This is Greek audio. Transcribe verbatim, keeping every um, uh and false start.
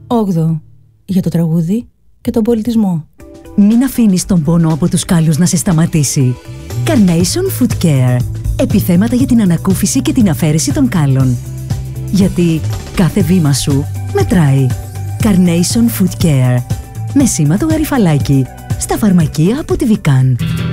Όγδοο. Για το τραγούδι και τον πολιτισμό. Μην αφήνεις τον πόνο από τους κάλους να σε σταματήσει. Carnation Foot Care. Επιθέματα για την ανακούφιση και την αφαίρεση των κάλων. Γιατί κάθε βήμα σου μετράει. Carnation Foot Care. Με σήμα το γαριφαλάκι. Στα φαρμακεία από τη Vican.